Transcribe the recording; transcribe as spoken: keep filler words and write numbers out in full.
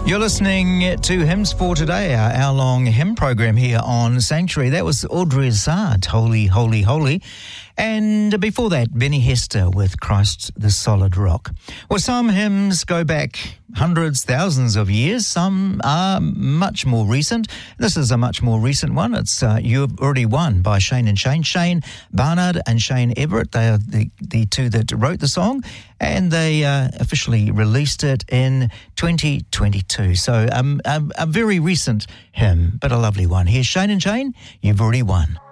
You're listening to Hymns for Today, our hour-long hymn program here on Sanctuary. That was Audrey Zard, Holy, Holy, Holy. And before that, Benny Hester with Christ the Solid Rock. Well, some hymns go back hundreds, thousands of years. Some are much more recent. This is a much more recent one. It's uh, You've Already Won by Shane and Shane. Shane Barnard and Shane Everett, they are the, the two that wrote the song, and they uh, officially released it in twenty twenty-two. So um, a, a very recent hymn, but a lovely one. Here's Shane and Shane, You've Already Won.